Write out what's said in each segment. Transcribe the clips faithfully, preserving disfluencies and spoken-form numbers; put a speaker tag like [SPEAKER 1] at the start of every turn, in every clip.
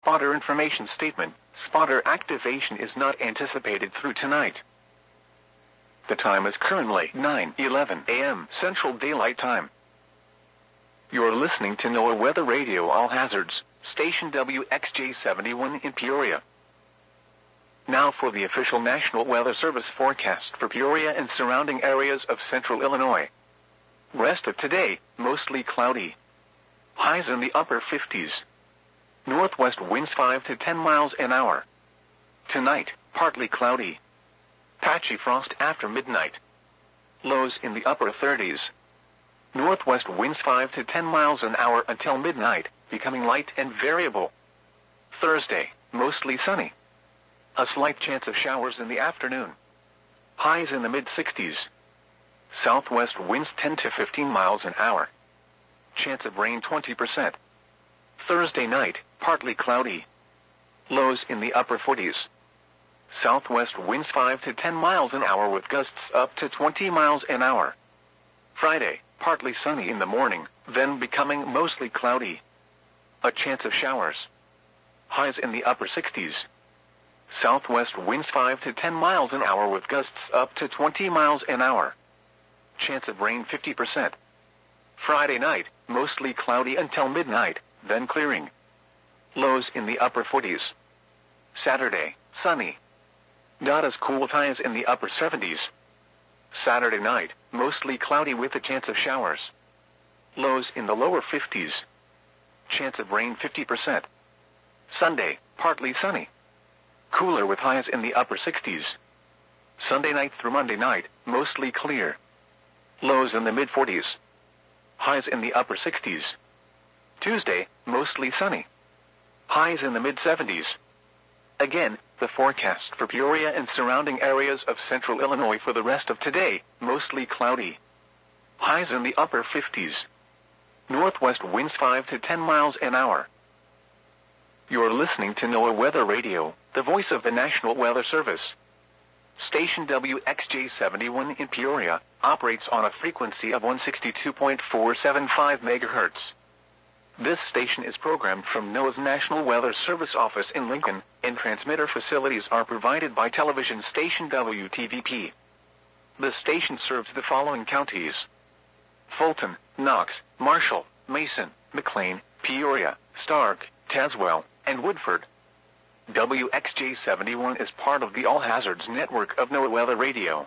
[SPEAKER 1] Spotter information statement. Spotter activation is not anticipated through tonight. The time is currently nine eleven a m Central Daylight Time. You're listening to NOAA Weather Radio All Hazards, station W X J seventy-one in Peoria. Now for the official National Weather Service forecast for Peoria and surrounding areas of central Illinois. Rest of today, mostly cloudy. Highs in the upper fifties. Northwest winds five to ten miles an hour. Tonight, partly cloudy. Patchy frost after midnight. Lows in the upper thirties. Northwest winds five to ten miles an hour until midnight, becoming light and variable. Thursday, mostly sunny. A slight chance of showers in the afternoon. Highs in the mid-sixties. Southwest winds ten to fifteen miles an hour. Chance of rain twenty percent. Thursday night, partly cloudy. Lows in the upper forties. Southwest winds five to ten miles an hour with gusts up to twenty miles an hour. Friday, partly sunny in the morning, then becoming mostly cloudy. A chance of showers. Highs in the upper sixties. Southwest winds five to ten miles an hour with gusts up to twenty miles an hour. Chance of rain fifty percent. Friday night, mostly cloudy until midnight, then clearing. Lows in the upper forties. Saturday, sunny. Not as cool with highs in the upper seventies. Saturday night, mostly cloudy with a chance of showers. Lows in the lower fifties. Chance of rain fifty percent. Sunday, partly sunny. Cooler with highs in the upper sixties. Sunday night through Monday night, mostly clear. Lows in the mid forties. Highs in the upper sixties. Tuesday, mostly sunny. Highs in the mid seventies. Again, the forecast for Peoria and surrounding areas of central Illinois for the rest of today, mostly cloudy. Highs in the upper fifties. Northwest winds five to ten miles an hour. You're listening to NOAA Weather Radio, the voice of the National Weather Service. Station W X J seventy-one in Peoria operates on a frequency of one sixty-two point four seven five megahertz. This station is programmed from NOAA's National Weather Service office in Lincoln, and transmitter facilities are provided by television station W T V P. The station serves the following counties: Fulton, Knox, Marshall, Mason, McLean, Peoria, Stark, Tazewell, and Woodford. W X J seventy-one is part of the All Hazards network of NOAA Weather Radio.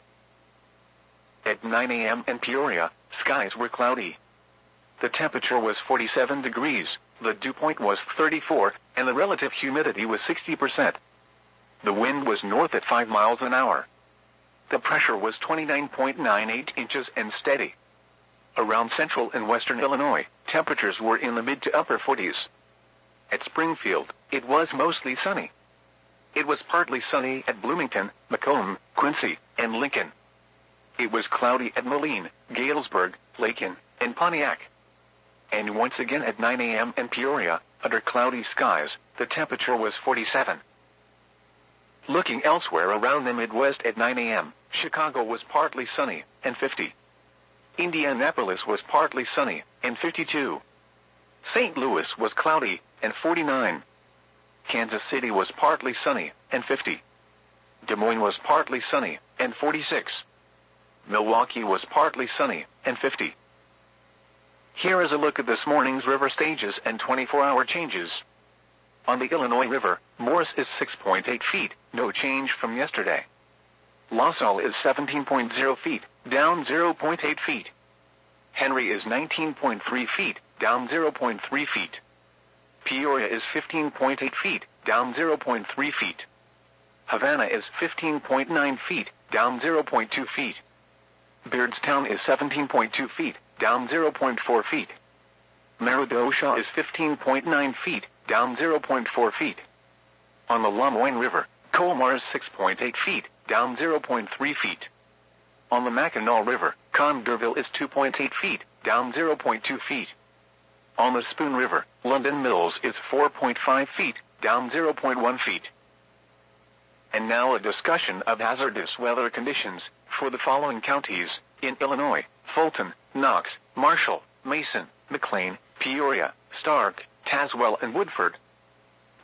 [SPEAKER 1] At nine a m in Peoria, skies were cloudy. The temperature was forty-seven degrees, the dew point was thirty-four, and the relative humidity was sixty percent. The wind was north at five miles an hour. The pressure was twenty-nine point nine eight inches and steady. Around central and western Illinois, temperatures were in the mid to upper forties. At Springfield, it was mostly sunny. It was partly sunny at Bloomington, Macomb, Quincy, and Lincoln. It was cloudy at Moline, Galesburg, Lakin, and Pontiac. And once again at nine a m in Peoria, under cloudy skies, the temperature was forty-seven. Looking elsewhere around the Midwest at nine a m, Chicago was partly sunny, and fifty. Indianapolis was partly sunny, and fifty-two. Saint Louis was cloudy, and forty-nine. Kansas City was partly sunny, and fifty. Des Moines was partly sunny, and forty-six. Milwaukee was partly sunny, and fifty. Here is a look at this morning's river stages and twenty-four hour changes. On the Illinois River, Morris is six point eight feet, no change from yesterday. La Salle is seventeen point zero feet, down zero point eight feet. Henry is nineteen point three feet, down zero point three feet. Peoria is fifteen point eight feet, down zero point three feet. Havana is fifteen point nine feet, down zero point two feet. Beardstown is seventeen point two feet, down zero point four feet. Meridosha is fifteen point nine feet, down zero point four feet. On the Lamoine River, Colmar is six point eight feet, down zero point three feet. On the Mackinac River, Congerville is two point eight feet, down zero point two feet. On the Spoon River, London Mills is four point five feet, down zero point one feet. And now a discussion of hazardous weather conditions for the following counties in Illinois: Fulton, Knox, Marshall, Mason, McLean, Peoria, Stark, Tazewell, and Woodford.